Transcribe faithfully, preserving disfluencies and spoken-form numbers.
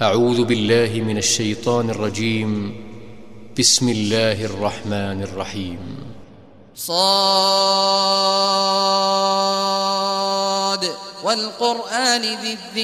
أعوذ بالله من الشيطان الرجيم. بسم الله الرحمن الرحيم. صاد والقرآن ذي الذكر